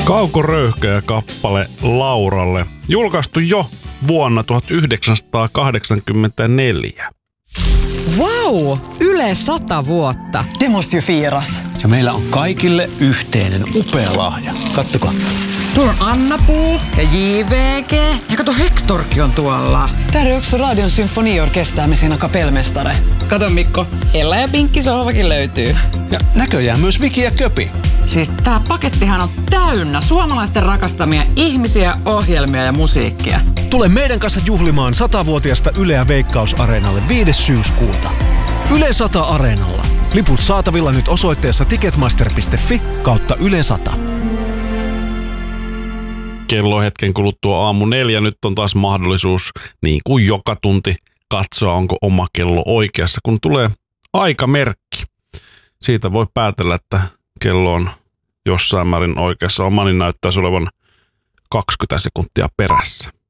Kaukoröyhkeä kappale Lauralle, julkaistu jo vuonna 1984. Vau! Yle 100 vuotta. Det måste ju firas. Ja meillä on kaikille yhteinen upea lahja. Kattokaa. Tuolla on Anna-Puu ja JVG. Ja kato, Hektorkin on tuolla. Där är också Radion symfoniorkester med sina kapellmästare. Kato Mikko, Ella ja Pinkki sohvakin löytyy. Ja näköjään myös Viki ja Köpi. Siis tää pakettihan on täynnä suomalaisten rakastamia ihmisiä, ohjelmia ja musiikkia. Tule meidän kanssa juhlimaan 100-vuotiasta Yleä Veikkaus-areenalle 5. syyskuuta. Yle 100 Areenalla. Liput saatavilla nyt osoitteessa ticketmaster.fi/Yle 100. Kello hetken kuluttua aamu 4. Nyt on taas mahdollisuus, niin kuin joka tunti, katsoa, onko oma kello oikeassa, kun tulee aikamerkki. Siitä voi päätellä, että kello on jossain määrin oikeassa. Omani näyttäisi olevan 20 sekuntia perässä.